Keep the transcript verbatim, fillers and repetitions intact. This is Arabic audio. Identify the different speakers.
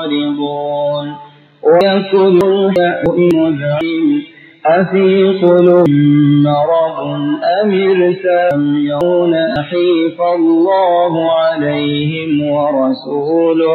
Speaker 1: معرضون ويكون مذعن أفي قلوب مرض أم ارتابوا يرون أحيف الله عليهم ورسوله